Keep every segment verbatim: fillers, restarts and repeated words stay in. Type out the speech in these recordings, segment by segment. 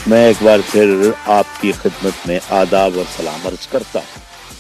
میں ایک بار پھر آپ کی خدمت میں آداب اور سلام عرض کرتا ہوں۔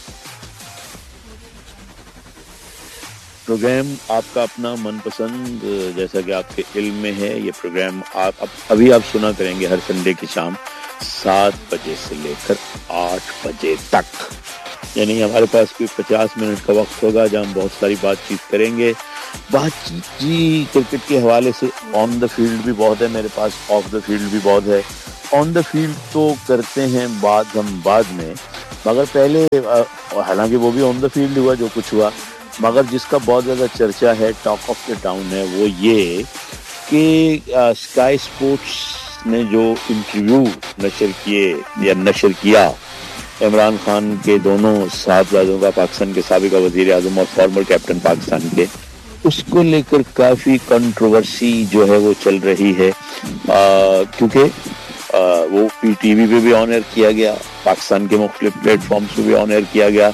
پروگرام آپ کا اپنا من پسند، جیسا کہ آپ کے علم میں ہے، یہ پروگرام آپ ابھی آپ سنا کریں گے ہر سنڈے کی شام سات بجے سے لے کر آٹھ بجے تک، یعنی ہمارے پاس کوئی پچاس منٹ کا وقت ہوگا جہاں ہم بہت ساری بات چیت کریں گے۔ بات چیت جی کرکٹ کے حوالے سے آن دا فیلڈ بھی بہت ہے میرے پاس، آف دا فیلڈ بھی بہت ہے۔ آن دا فیلڈ تو کرتے ہیں بات ہم بعد میں، مگر پہلے حالانکہ وہ بھی آن دا فیلڈ ہوا جو کچھ ہوا، مگر جس کا بہت زیادہ چرچا ہے، ٹاک آف دا ٹاؤن ہے، وہ یہ کہ اسکائی اسپورٹس نے جو انٹرویو نشر کیے یا نشر کیا عمران خان کے دونوں صاحبزادوں کا، پاکستان کے سابق وزیر اعظم اور فارمر کیپٹن پاکستان کے، اس کو لے کر کافی کنٹروورسی جو ہے وہ چل رہی ہے، کیونکہ وہ پی ٹی وی پہ بھی آن ایئر کیا گیا، پاکستان کے مختلف پلیٹ فارمز پہ بھی آن ایئر کیا گیا،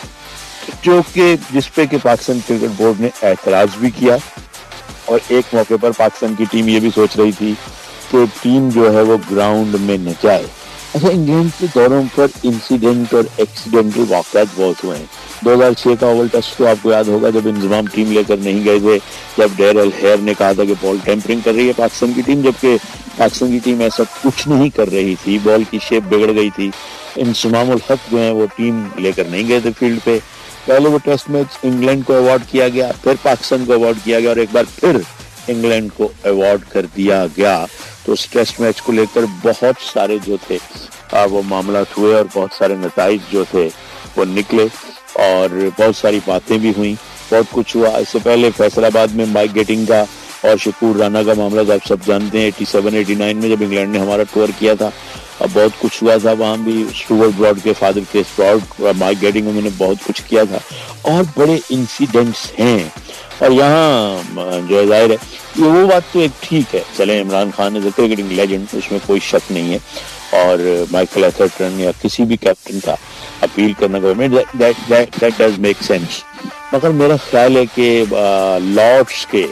جو کہ جس پہ کہ پاکستان کرکٹ بورڈ نے اعتراض بھی کیا، اور ایک موقع پر پاکستان کی ٹیم یہ بھی سوچ رہی تھی کہ ٹیم جو ہے وہ گراؤنڈ میں نہ جائے۔ اچھا، انگلینڈ کے دوروں پر انسیڈنٹ اور ایکسیڈنٹل واقعات بہت ہوئے ہیں۔ دو ہزار چھ کا اوول ٹیسٹ تو آپ کو یاد ہوگا جب انضمام ٹیم لے کر نہیں گئے تھے، جب ڈیرل ہیئر نے کہا تھا کہ بال ٹیمپرنگ کر رہی ہے پاکستان کی ٹیم، جبکہ پاکستان کی ٹیم ایسا کچھ نہیں کر رہی تھی، بال کی شیپ بگڑ گئی تھی۔ انضمام الحق جو ہے وہ ٹیم لے کر نہیں گئے تھے فیلڈ پہ۔ پہلے وہ ٹیسٹ میچ انگلینڈ کو ایوارڈ کیا گیا، پھر پاکستان کو ایوارڈ کیا گیا، اور ایک بار پھر انگلینڈ کو ایوارڈ کر دیا گیا۔ تو اس ٹیسٹ میچ کو لے کر بہت سارے جو تھے وہ معاملات ہوئے، اور بہت سارے نتائج جو تھے وہ نکلے، اور بہت ساری باتیں بھی ہوئیں، بہت کچھ ہوا۔ اس سے پہلے فیصل آباد میں مائک گیٹنگ کا اور شکور رانا کا معاملہ تو آپ سب جانتے ہیں، ایٹی سیون ایٹی نائن میں جب انگلینڈ نے ہمارا ٹور کیا تھا، اب بہت کچھ ہوا تھا وہاں بھی۔ اسٹوارٹ براڈ کے فادر کے براڈ، مائک گیٹنگ انہوں نے بہت کچھ کیا تھا، اور بڑے انسیڈنٹس ہیں۔ اور یہاں جو ظاہر ہے یہ وہ بات تو ایک ٹھیک ہے، چلیں عمران خان از اے کرکٹنگ لیجنڈ، اس میں کوئی شک نہیں ہے، اور مائیکل ایتھرٹن یا کسی بھی کیپٹن کا اپیل کرنا government that does make sense, مگر میرا خیال ہے کہ لارڈس کے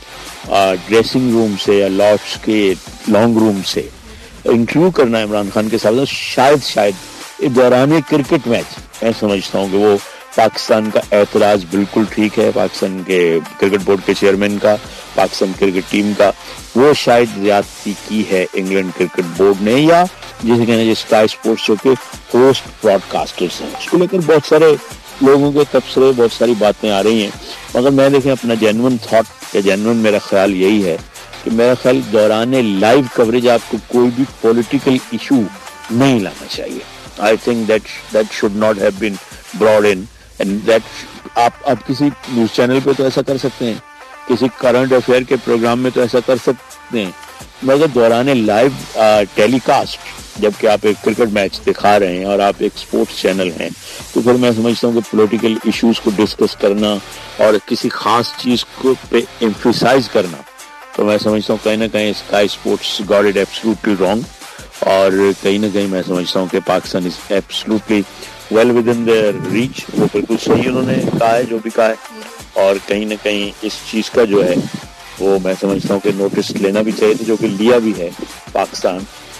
ڈریسنگ روم سے یا لارڈس کے لانگ روم سے انٹرویو کرنا عمران خان کے ساتھ شاید شاید دوران کرکٹ میچ، میں سمجھتا ہوں کہ وہ پاکستان کا اعتراض بالکل ٹھیک ہے، پاکستان کے کرکٹ بورڈ کے چیئرمین کا، پاکستان کرکٹ ٹیم کا، وہ شاید زیادتی کی ہے انگلینڈ کرکٹ بورڈ نے، یا جسے کہنا ہے اسکائی اسپورٹس جو کہ ہوسٹ براڈ کاسٹرز ہیں، اس کو لے کر بہت سارے لوگوں کے تبصرے، بہت ساری باتیں آ رہی ہیں، مگر میں دیکھیں اپنا جینون تھاٹ یا جینون میرا خیال یہی ہے کہ میرا خیال دوران لائیو کوریج آپ کو کوئی بھی پولیٹیکل ایشو نہیں لانا چاہیے۔ I think that that should not have been Broad in and that آپ آپ کسی نیوز چینل پہ تو ایسا کر سکتے ہیں، کسی کرنٹ افیئر کے پروگرام میں تو ایسا کر سکتے ہیں، مگر دوران لائیو ٹیلی کاسٹ جبکہ آپ ایک کرکٹ میچ دکھا رہے ہیں اور آپ ایک سپورٹس چینل ہیں، تو پھر میں سمجھتا ہوں کہ پولیٹیکل ایشوز کو ڈسکس کرنا اور کسی خاص چیز کو پہ ایمفیسائز کرنا، تو میں سمجھتا ہوں کہیں نہ کہیں sky sports got it absolutely wrong, اور کہیں نہ کہیں میں سمجھتا ہوں کہ Pakistan is absolutely well with in their reach, وہ بالکل صحیح انہوں نے کہا ہے جو بھی کہا ہے، اور کہیں نہ کہیں اس چیز کا جو ہے وہ میں سمجھتا ہوں کہ نوٹس لینا بھی چاہیے تھا، جو کہ لیا بھی ہے پاکستان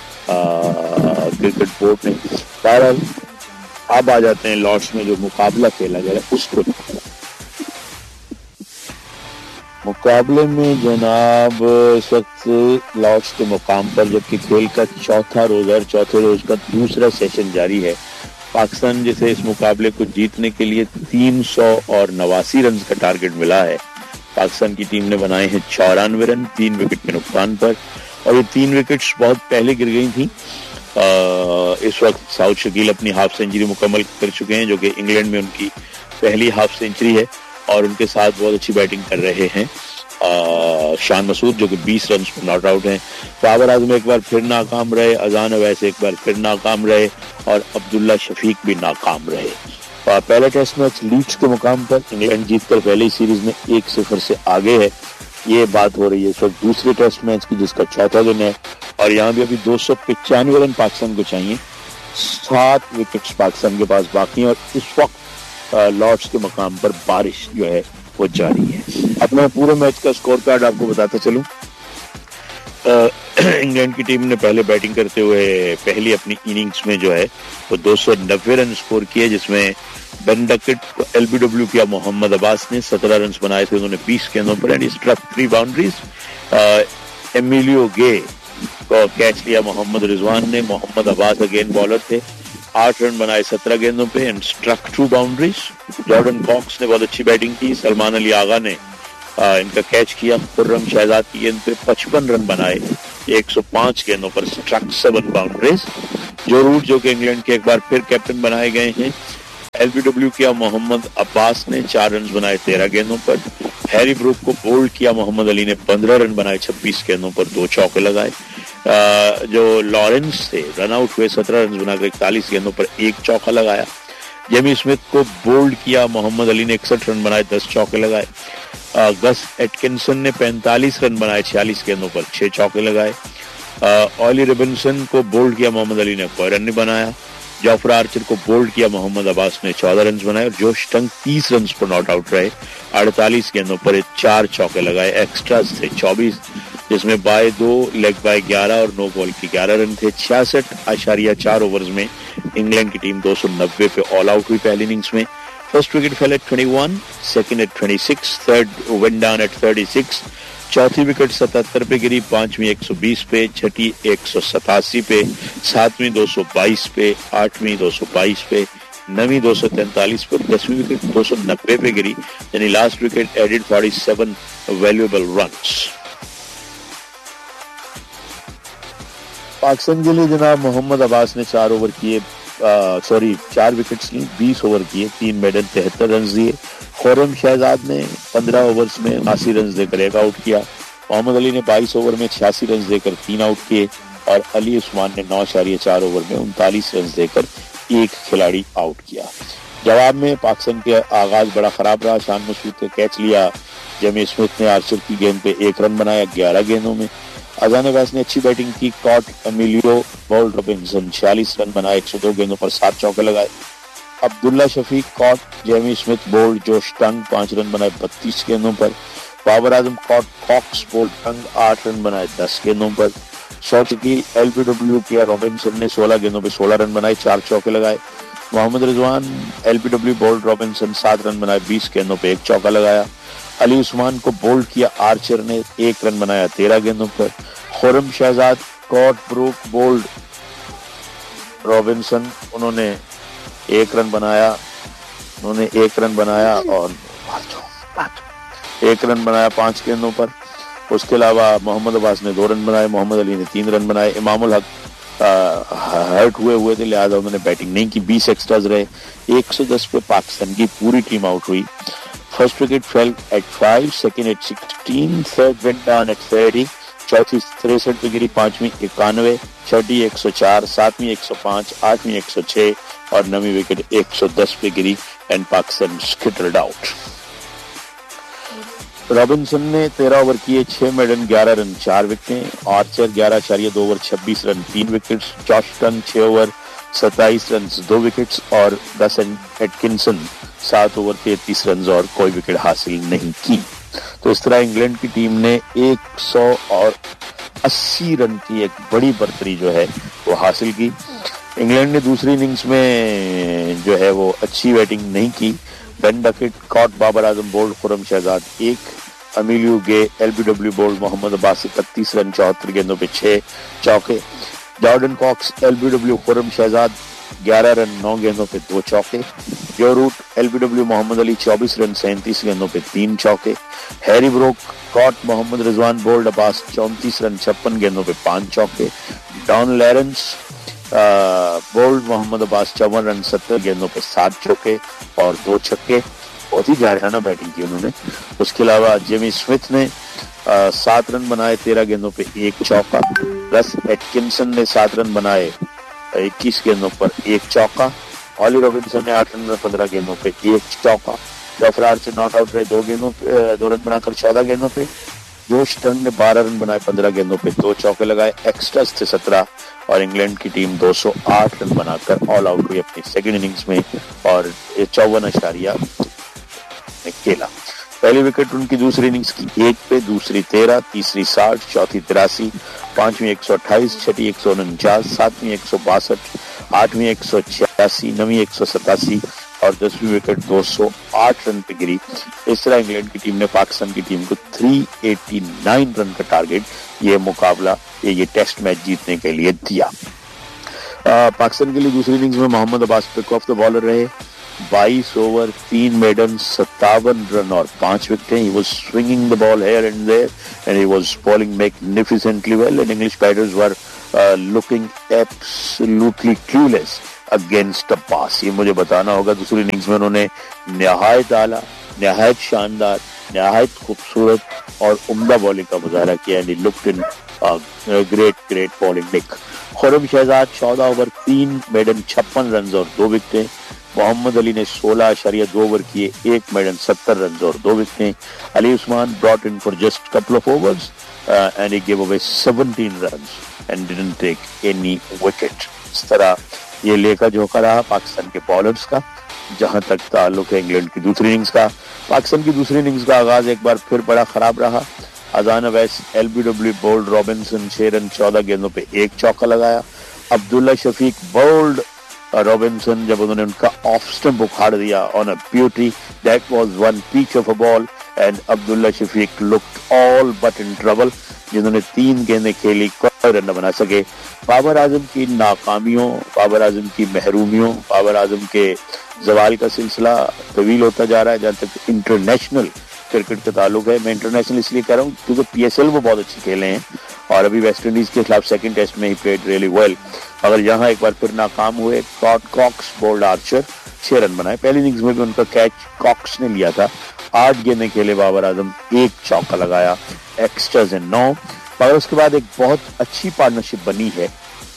کرکٹ بورڈ نے۔ بہرحال اب آ جاتے ہیں لارڈس میں جو مقابلہ کھیلا گیا اس کو۔ مقابلے میں جناب اس وقت لارڈس کے مقام پر جبکہ کھیل کا چوتھا روز اور چوتھے روز کا دوسرا سیشن جاری ہے، پاکستان جسے اس مقابلے کو جیتنے کے لیے تین سو اور نواسی رنز کا ٹارگٹ ملا ہے۔ پاکستان کی ٹیم نے بنائے ہیں چورانوے رن تین وکٹ کے نقصان پر، اور یہ تین وکٹس بہت پہلے گر گئی تھیں۔ اس وقت ساؤتھ شکیل اپنی ہاف سینچری مکمل کر چکے ہیں، جو کہ انگلینڈ میں ان کی پہلی ہاف سینچری ہے، اور ان کے ساتھ بہت اچھی بیٹنگ کر رہے ہیں شان مسعود جو کہ بیس رنز پر ناٹ آؤٹ ہیں۔ بابر اعظم ایک بار پھر ناکام رہے، اذان اویس ایک بار پھر ناکام رہے، اور عبداللہ شفیق بھی ناکام رہے۔ پہلا ٹیسٹ میچ لیڈز کے مقام پر انگلینڈ جیت کر پہلے سیریز میں ایک صفر سے آگے ہے، یہ بات ہو رہی ہے اس وقت دوسرے ٹیسٹ میچ کی جس کا چوتھا دن ہے، اور یہاں بھی ابھی دو سو پچانوے رن پاکستان کو چاہیے، سات وکٹس پاکستان کے پاس باقی ہیں، اور اس وقت لارڈس کے مقام پر بارش جو ہے وہ جاری ہے۔ اب میں پورے میچ کا اسکور کارڈ آپ کو بتاتا چلوں۔ انگلینڈ کی ٹیم نے پہلے بیٹنگ کرتے ہوئے پہلی اپنی اننگز میں جو ہے وہ دو سو نبے رن سکور کیے، جس میں بین ڈکٹ کو ایل بی ڈبلیو کیا محمد عباس نے سترہ رنز بنائے تھے انہوں نے بیس گیندوں پر، and struct three boundaries. Emilio گے کو کیچ لیا محمد رضوان نے، محمد عباس اگین بالر تھے، آٹھ رن بنائے سترہ گیندوں پہ and struct to boundaries. Jordan cocks نے بہت اچھی بیٹنگ کی، سلمان علی آغا نے آ, ان کا کیچ کیا، خرم شہزاد کی گیند پہ پچپن رن بنائے ایک سو پانچ گیندوں پر، اسٹرک سیون باؤنڈریز۔ جو روٹ جو کہ انگلینڈ کے ایک بار پھر کیپٹن بنائے گئے ہیں، ایل بی ڈبلیو کیا محمد عباس نے چار رنز بنائے تیرہ گیندوں پر، ہیری بروک کو بولڈ کیا محمد علی نے پندرہ رن بنائے چھبیس گیندوں پر، دو چوکے لگائے۔ آ, جو لارنس تھے رن آؤٹ ہوئے سترہ رنز بنا کر اکتالیس گیندوں پر ایک چوکا لگایا۔ جیمی اسمتھ کو بولڈ کیا محمد علی نے اکسٹھ رن بنائے دس چوکے لگائے۔ گس ایٹکنسن نے پینتالیس رن بنائے چھیالیس گیندوں پر چھ چوکے لگائے۔ اولی ربنسن کو بولڈ کیا محمد علی نے کوئی رن نہیں بنایا۔ جعفر آرچر کو بولڈ کیا محمد عباس نے چودہ رنز بنائے، اور جوش ٹنگ تیس رنز پر ناٹ آؤٹ رہے، اڑتالیس گیندوں پر چار چوکے لگائے۔ ایکسٹراز تھے چوبیس، جس میں بائے دو لیگ بائے گیارہ اور نو بال کی گیارہ رن تھے۔ چھیاسٹھ اشاریہ چار اوورز میں انگلینڈ کی ٹیم دو سو نبے پہ آل آؤٹ ہوئی پہلی اننگز میں۔ فرسٹ وکٹ فیل ایٹ اکیس، سیکنڈ ایٹ چھبیس، تھرڈ ون ڈاؤن ایٹ چھتیس، چوتھی وکٹ ستہتر پہ گری، پانچویں ایک سو بیس پہ، چھٹی ایک سو ستاسی پہ، ساتویں دو سو بائیس پہ، آٹھویں دو سو بائیس پہ، نویں دو سو تینتالیس پہ، دسویں وکٹ دو سو نبے پہ گری، یعنی last wicket added forty seven valuable runs. Pakistan کے لیے جناب محمد عباس نے چار اوور کیے، سوری چار وکٹس لی، بیس اوور کیے، تین میڈل تہتر رنز دیے۔ خرم شہزاد نے پندرہ اوورز میں اسی رنز دے کر ایک آؤٹ کیا۔ محمد علی نے بائیس اوور میں چھیاسی رنز دے کر تین آؤٹ کیے، اور علی عثمان نے نو اشاریہ چار اوور میں انتالیس رنز دے کر ایک کھلاڑی آؤٹ کیا۔ جواب میں پاکستان کے آغاز بڑا خراب رہا، شان مسعود نے کیچ لیا، جیمی اسمتھ نے آرچر کی گیند پہ ایک رن بنایا گیارہ گیندوں میں۔ اذان ویس نے اچھی بیٹنگ کی، کاٹ ایمیلیو بولڈ رابنسن چھیالیس رن بنائے ایک سو دو گیندوں پر سات چوکے لگائے۔ عبداللہ شفیق کاٹ، جیمی اسمتھ بولڈ، جوش ٹنگ پانچ رن بنائے بتیس گیندوں پر۔ بابر اعظم کاٹ، کاکس بولڈ، ٹنگ آٹھ رن بنائے دس گیندوں پر۔ سو چکی ایل بی ڈبلیو کیا رابنسن نے سولہ گیندوں پہ سولہ رن بنائے چار چوکے لگائے۔ محمد رضوان L B W bold Robinson سات رن بنائے بیس گیندوں پہ ایک چوکا لگایا۔ علی عثمان کو بولڈ کیا آرچر نے ایک رن بنایا تیرہ گیندوں پر۔ خرم شہزاد، کاٹ، بروک، بولڈ، رابنسن انہوں نے ایک رن بنایا انہوں نے ایک رن بنایا اور ایک رن بنایا پانچ گیندوں پر۔ اس کے علاوہ محمد عباس نے دو رن بنائے، محمد علی نے تین رن بنائے۔ امام الحق ہرٹ ہوئے ہوئے تھے لہٰذا انہوں نے بیٹنگ نہیں کی، بیس ایکسٹراز رہے۔ ایک سو دس پہ پاکستان کی پوری ٹیم آؤٹ ہوئی۔ فرسٹ وکٹ فیل eight five, second eight sixteen, third one down eight thirty, چوتھی تریسٹھ پہ گری، پانچویں اکانوے، چھٹی ایک سو چار، ساتویں ایک سو پانچ، آٹھویں ایک سو چھ اور نویں وکٹ ایک سو دس پہ گری اینڈ پاکستان اسکٹرڈ آؤٹ۔ رابنسن نے تیرہ اوور کیے، چھ میڈن گیارہ رن چار وکٹیں، آرچر گیارہ اشاریہ دو اوور چھبیس رن تین وکٹس، جوش ٹنگ چھ اوور ستائیس رنز دو وکٹس اور گس ایٹکنسن سات اوور تینتیس رنز اور کوئی وکٹ حاصل نہیں کی۔ تو اس طرح انگلینڈ کی ٹیم نے ایک سو اور اسی رن کی ایک بڑی برتری جو ہے وہ حاصل کی۔ انگلینڈ نے دوسری اننگز میں جو ہے وہ اچھی بیٹنگ نہیں کی۔ بین ڈکٹ، کاٹ، بابر اعظم بولڈ، خرم شہزاد ایک، امیلیو گے، ایل بی ڈبلیو بولڈ، محمد عباس اکتیس رن چوہتر گیندوں پہ چھ چوکے۔ Jordan cocks, L B W خرم شہزاد گیارہ رن نو گیندوں پہ دو چوکے۔ جو روٹ، ایل بی ڈبلیو محمد علی چوبیس رن سینتیس گیندوں پہ تین چوکے۔ ہیری بروک، کاٹ، محمد رضوان بولڈ، عباس چونتیس رن چھپن گیندوں پہ پانچ چوکے۔ ڈان لیرنس بولڈ، محمد عباس چون رن ستر گیندوں پہ سات چوکے اور دو چھکے۔ بہت ہی جارحانہ بیٹنگ کی انہوں نے۔ اس کے علاوہ جیمی اسمتھ نے سات رن بنائے تیرہ گیندوں پہ ایک چوکا۔ رس ایٹکنسن نے سات رن بنائے اکیس گیندوں پر ایک چوکا۔ اولی رابنسن نے آٹھ رن پندرہ گیندوں پہ ایک چوکا۔ جعفر آرچر ناٹ آؤٹ رہے دو گیندوں پہ دو رن بنا کر چودہ گیندوں پہ۔ جوش ٹنگ نے بارہ رن بنائے پندرہ گیندوں پہ دو چوکے لگائے۔ ایکسٹراز تھے سترہ اور انگلینڈ کی ٹیم دو سو آٹھ رن بنا کر آل آؤٹ ہوئی اپنی سیکنڈ اننگز میں اور چون اشاریہ کھیلا۔ पहली विकेट उनकी दूसरी इनिंग्स की एक पे, दूसरी तेरह, तीसरी साठ, चौथी तिरासी, पांचवी एक सौ अट्ठाईस, छठी एक सौ उनचास, सातवीं एक सौ बासठ, आठवीं एक सौ छियासी, नवीं एक सौ सतासी और दसवीं विकेट दो सौ आठ रन पे गिरी। इस तरह इंग्लैंड की टीम ने पाकिस्तान की टीम को तीन सौ नवासी रन का टारगेट ये मुकाबला ये, ये टेस्ट मैच जीतने के लिए दिया। आ, पाकिस्तान के लिए दूसरी इनिंग्स में Mohammad Abbas pick of the bowler रहे। बाईस ओवर, तीन मेडन, सत्तावन रन और पांच विकेटें। He was swinging the ball here and there and he was bowling magnificently well and English batters were uh, looking absolutely clueless against the pass। ये मुझे बताना होगा, दूसरी इनिंग्स में उन्होंने निहायत आला, निहायत शानदार, निहायत खूबसूरत और उम्दा बॉलिंग का मुजाहरा किया and he looked in uh, great great bowling nick। Khurram Shahzad चौदह ओवर, तीन मेडन, छप्पन रन और दो विकेटें। मोहम्मद अली ने सोलह अशारिया दो ओवर किए, एक मेडन, सत्तर रन और दो विकेटें। Ali Usman brought in for just couple of overs and he give away seventeen runs and didn't take any wicket. इस तरह ये लेखा जोखा रहा पाकिस्तान के बॉलर्स का। जहां तक ताल्लुक है इंग्लैंड की दूसरी इनिंग्स का, पाकिस्तान की दूसरी इनिंग्स का आगाज एक बार फिर बड़ा खराब रहा। अजान अवैस एलबीडब्ल्यू बोल्ड रॉबिन्सन छह रन चौदह गेंदों पे एक चौका लगाया। अब्दुल्ला शफीक बोल्ड रॉबिन्सन जब उन्होंने उनका ऑफ स्टंप उखाड़ दिया on a beauty, that was one peach of a ball and Abdullah Shafiq looked all but in trouble. जिन्होंने तीन गेंदें खेली, कोई रन न बना सके। बाबर आजम की नाकामियों, बाबर आजम की महरूमियों, बाबर आजम के जवाल का सिलसिला तवील होता जा रहा है। जहाँ तक इंटरनेशनल क्रिकेट का ताल्लुक है, मैं इंटरनेशनल इसलिए कह रहा हूँ क्योंकि पीएसएल वो बहुत अच्छी खेले हैं और अभी वेस्ट इंडीज के खिलाफ सेकंड टेस्ट में ही प्लेड रियली वेल। अगर यहाँ एक बार फिर नाकाम हुए, स्कॉट कॉक्स बोल्ड आर्चर छह रन बनाए। पहली इनिंग्स में भी उनका कैच कॉक्स ने लिया था। आठ गेंदें खेले बाबर आजम, एक चौका लगाया, एक्स्ट्रास एंड नौ। मगर उसके बाद एक बहुत अच्छी पार्टनरशिप बनी है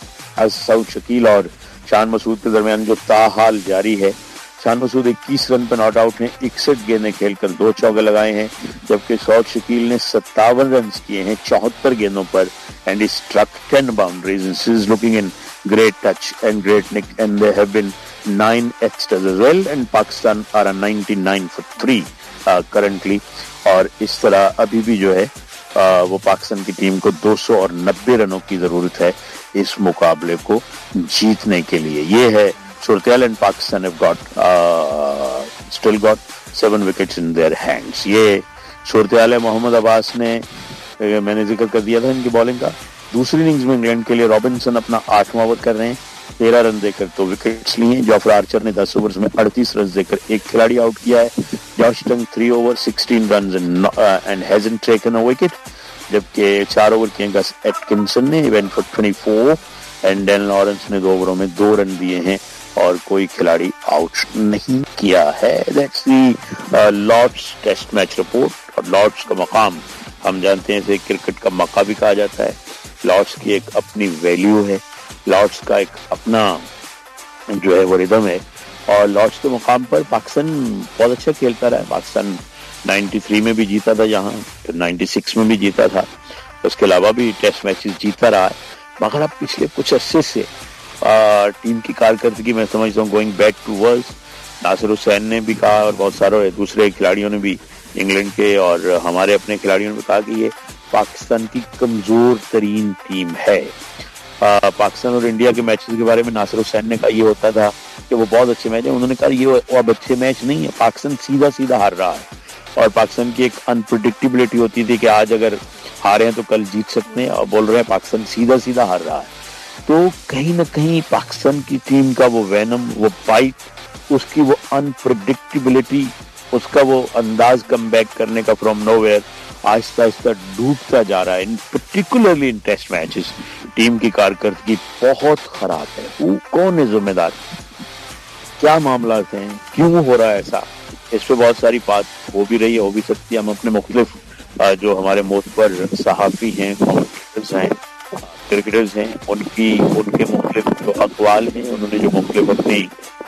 सऊद शकील और शान मसूद के दरमियान जो ताहाल जारी है। शान मसूद इक्कीस रन पर नॉट आउट हैं, इकसठ गेंदें खेलकर दो चौके लगाए हैं, जबकि सऊद शकील ने सत्तावन रन किए हैं चौहत्तर गेंदों पर and struck ten boundaries and is looking in great touch and great nick and there have been nine extras as well and Pakistan are a ninety-nine for three uh, currently। और इस तरह अभी भी जो है uh, वो पाकिस्तान की team को दो सौ और नब्बे रनों की जरूरत है इस मुकाबले को जीतने के लिए। ये है सूरत-ए-हाल and Pakistan have got uh, still got seven wickets in their hands। ये सूरत-ए-हाल है। मोहम्मद अब्बास ने मैंने जिक्र कर दिया था इनकी बॉलिंग का। दूसरी इनिंग्स में इंग्लैंड के लिए रॉबिन्सन अपना आठवां ओवर कर रहे हैं, तेरह रन देकर दो विकेट्स लिए। जॉफर आर्चर ने दस ओवर्स में अड़तीस रन देकर एक खिलाड़ी आउट किया है। Josh tongue three over sixteen run and hasn't taken a wicket, जबकि चार ओवर किए गस एटकिंसन ने इवेंट फॉर चौबीस एंड डैन लॉरेंस ने दो ओवरों में दो रन दिए हैं और कोई खिलाड़ी आउट नहीं किया है। That's the Lord's test match report. और लॉर्ड्स का मकाम हम जानते हैं इसे क्रिकेट का मक्का भी कहा जाता है। लॉर्ड्स की एक अपनी वैल्यू है, लॉर्ड्स का एक अपना जो है वो रिदम है और लॉर्ड्स के मुकाम पर पाकिस्तान बहुत अच्छा खेलता रहा है। पाकिस्तान तिरानवे में भी जीता था यहाँ, फिर छियानवे में भी जीता था, उसके अलावा भी टेस्ट मैचेस जीता रहा है। मगर अब पिछले कुछ अरसे से आ, टीम की कारकर्दगी मैं समझता हूँ going back to world. Nasir Hussain ने भी कहा और बहुत सारे दूसरे खिलाड़ियों ने भी, इंग्लैंड के और हमारे अपने खिलाड़ियों ने भी कहा कि ये पाकिस्तान की कमजोर तरीन टीम है। आ, पाकिस्तान और इंडिया के मैचेस के बारे में नासिर हुसैन ने कहा ये होता था कि वो बहुत अच्छे मैच है, उन्होंने कहा ये अब अच्छे मैच नहीं है, पाकिस्तान सीधा सीधा हार रहा है। और पाकिस्तान की एक अनप्रिडिक्टेबिलिटी होती थी कि आज अगर हारे हैं तो कल जीत सकते हैं, और बोल रहे हैं पाकिस्तान सीधा सीधा हार रहा है। तो कहीं ना कहीं पाकिस्तान की टीम का वो वैनम, वो फाइट, उसकी वो अनप्रिडिक्टेबिलिटी, उसका वो अंदाज कम बैक करने का फ्रॉम नोवेयर आहिस्ता आहिस्ता डूबता जा रहा है। In particularly in test matches team की कारकर्दगी बहुत खराब है। वो कौन है जिम्मेदार, क्या मामला हैं, क्यों हो रहा है ऐसा, इस पे बहुत सारी बात हो भी रही है, हो भी सकती है। हम अपने मुख्तलिफ जो हमारे मोतबर सहाफ़ी हैं, कमेंटेटर्स हैं, क्रिकेटर्स हैं, उनकी उनके मुख्तलिफ जो अक़वाल हैं, उन्होंने जो मुख्तलिफ अपनी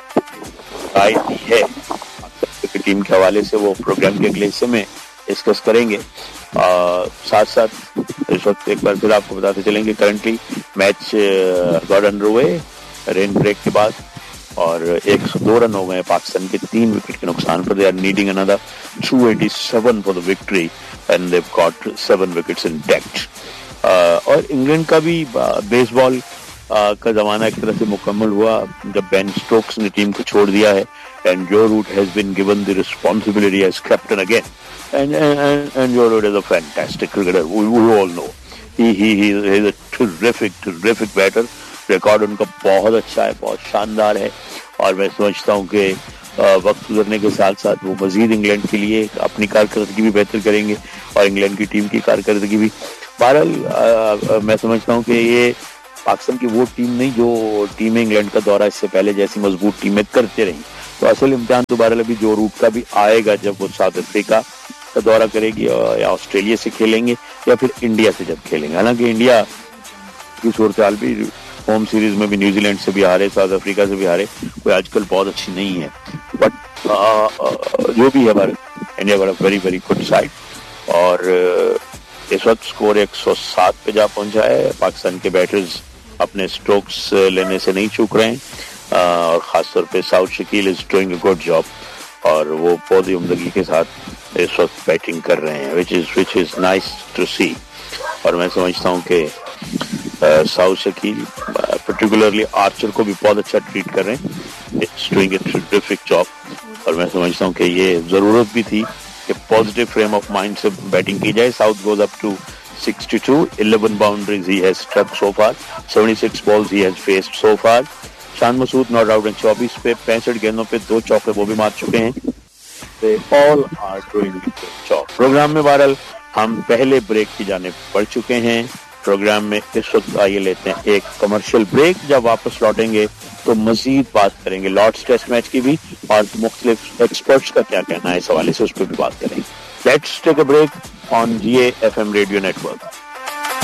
राय दी है क्रिकेट टीम के हवाले से, वो प्रोग्राम के अगले हिस्से में डिस्कस करेंगे। आ, साथ साथ इस वक्त एक बार फिर आपको बताते चलेंगे currently match got underway rain break के बाद اور ایک سو دو رن ہو گئے پاکستان کے تین وکٹ کے نقصان پر. They are needing another two eighty-seven for the victory and they've got seven wickets in debt. اور انگلینڈ کا بھی بیس بال کا زمانہ ایک طرح سے مکمل ہوا جب بین اسٹوکس نے ٹیم کو چھوڑ دیا ہے and Joe Root has been given the responsibility as captain again. And and, and Joe Root is a fantastic cricketer. We, we all know. He he he is a terrific terrific batter. Record in کا بہت اچھا ہے, بہت شاندار ہے, اور میں سمجھتا ہوں کہ وقت گزرنے کے ساتھ ساتھ وہ مزید انگلینڈ کے لیے اپنی کارکردگی بھی بہتر کریں گے اور انگلینڈ کی ٹیم کی کارکردگی بھی. بہرحال میں سمجھتا ہوں کہ یہ پاکستان کی وہ ٹیم نہیں جو ٹیم انگلینڈ کا دورہ اس سے پہلے جیسی مضبوط ٹیمیں کرتے رہیں. تو اصل امتحان تو بہرحال ابھی جو روٹ کا بھی آئے گا جب وہ ساؤتھ افریقہ کا دورہ کرے گی یا آسٹریلیا سے کھیلیں گے یا پھر انڈیا سے جب کھیلیں گے. حالانکہ انڈیا کی صورتحال بھی ہوم سیریز میں بھی نیوزی لینڈ سے بھی ہارے, ساؤتھ افریقہ سے بھی ہارے, کوئی آج کل بہت اچھی نہیں ہے, بٹ جو بھی ہے انڈیا کا ویری ویری گڈ سائڈ. اور اس وقت اسکور ایک سو سات پہ جا پہنچا ہے. پاکستان کے بیٹرز اپنے اسٹروکس لینے سے نہیں چوک رہے ہیں, اور خاص طور پہ south Shakeel is doing a good job, اور وہ بہت ہی عمدگی کے ساتھ اس وقت بیٹنگ کر رہے ہیں, وچ از وچ از نائس ٹو سی. اور میں سمجھتا ہوں کہ ساؤتھ شکیل پرٹیکولرلی آرچر کو بھی بہت اچھا ٹریٹ کر رہے ہیں. It's doing a traffic job, اور میں سمجھتا ہوں کہ یہ ضرورت بھی تھی کہ پازیٹیو فریم آف مائنڈ سے بیٹنگ کی جائے. South goes up to sixty-two, eleven boundaries he has struck so far, seventy-six balls he has faced so far. Shan Masood not out چوبیس پہ پینسٹھ گیندوں پہ دو چوکے وہ بھی مار چکے ہیں. They all are doing a good job. Programme میں بہرحال ہم پہلے بریک کی جانب بڑھ چکے ہیں. پروگرام میں اس وقت آئیے لیتے ہیں ایک کمرشل بریک. جب واپس لوٹیں گے تو مزید بات کریں گے لارڈس ٹیسٹ میچ کی بھی, اور مختلف ایکسپرٹس کا کیا کہنا ہے اس حوالے سے, اس پہ بھی بات کریں گے. Let's take a break on G A F M radio network.